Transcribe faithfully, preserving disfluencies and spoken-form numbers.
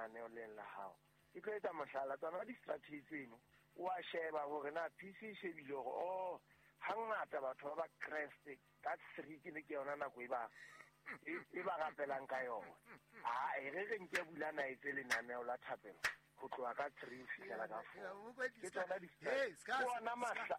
lenaneo leng la hao e tlo etsa mohlala tsona di-strategy tseno wa sheba hore na P C e shebile hore o hangata batho ba ba kreste ka three ke ne ke yona nako e ba e ba rapelang ka yona a e re re nke bulana e tse lenaneo la thapelo go tloa ka three fihlela ka four ke tsona di-strategy ke ona mahla